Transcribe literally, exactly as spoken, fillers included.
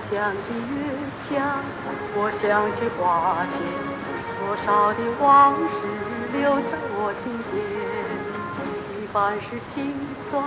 想起月下，我想起花前，多少的往事留在我心田。一半是心酸，